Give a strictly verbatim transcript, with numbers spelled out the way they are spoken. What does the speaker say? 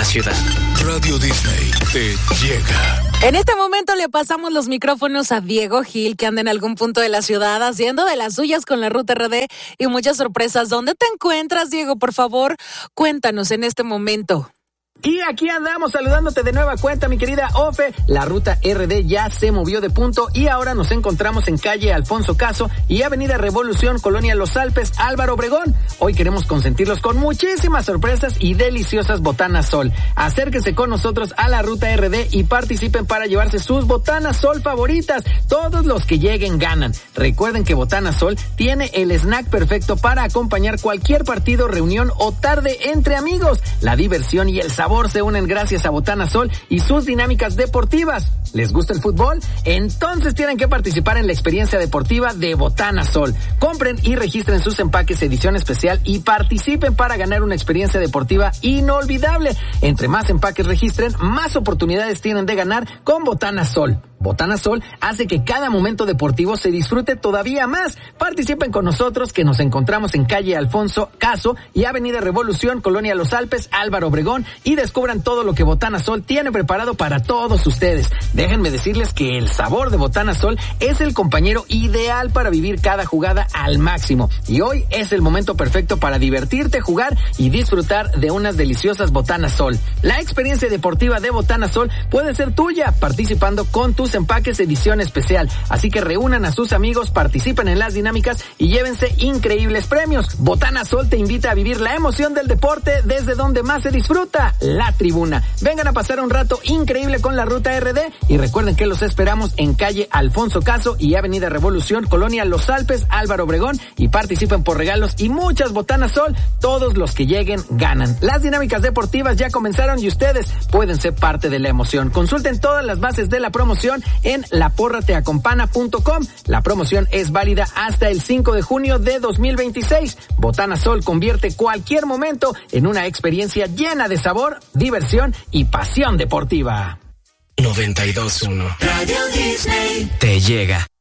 la ciudad. Radio Disney te llega. En este momento le pasamos los micrófonos a Diego Gil, que anda en algún punto de la ciudad haciendo de las suyas con la Ruta R D y muchas sorpresas. ¿Dónde te encuentras, Diego? Por favor, cuéntanos en este momento. Y aquí andamos saludándote de nueva cuenta, mi querida Ofe. La Ruta R D ya se movió de punto y ahora nos encontramos en calle Alfonso Caso y avenida Revolución, Colonia Los Alpes, Álvaro Obregón. Hoy queremos consentirlos con muchísimas sorpresas y deliciosas botanas Sol. Acérquense con nosotros a la Ruta R D y participen para llevarse sus botanas Sol favoritas. Todos los que lleguen ganan. Recuerden que Botanas Sol tiene el snack perfecto para acompañar cualquier partido, reunión o tarde entre amigos. La diversión y el sabor se unen gracias a Botanas Sol y sus dinámicas deportivas. ¿Les gusta el fútbol? Entonces tienen que participar en la experiencia deportiva de Botanas Sol. Compren y registren sus empaques edición especial y participen para ganar una experiencia deportiva inolvidable. Entre más empaques registren, más oportunidades tienen de ganar con Botanas Sol. Botanas Sol hace que cada momento deportivo se disfrute todavía más. Participen con nosotros, que nos encontramos en calle Alfonso Caso y avenida Revolución, Colonia Los Alpes, Álvaro Obregón, y descubran todo lo que Botanas Sol tiene preparado para todos ustedes. Déjenme decirles que el sabor de Botanas Sol es el compañero ideal para vivir cada jugada al máximo. Y hoy es el momento perfecto para divertirte, jugar y disfrutar de unas deliciosas Botanas Sol. La experiencia deportiva de Botanas Sol puede ser tuya participando con tus empaques edición especial. Así que reúnan a sus amigos, participen en las dinámicas y llévense increíbles premios. Botanas Sol te invita a vivir la emoción del deporte desde donde más se disfruta, la tribuna. Vengan a pasar un rato increíble con la Ruta R D y recuerden que los esperamos en calle Alfonso Caso y avenida Revolución, Colonia Los Alpes, Álvaro Obregón, y participen por regalos y muchas Botanas Sol. Todos los que lleguen ganan. Las dinámicas deportivas ya comenzaron y ustedes pueden ser parte de la emoción. Consulten todas las bases de la promoción en la porra te acompana punto com. La promoción es válida hasta el cinco de junio de dos mil veintiséis. Botanas Sol convierte cualquier momento en una experiencia llena de sabor, diversión y pasión deportiva. noventa y dos punto uno Radio Disney te llega.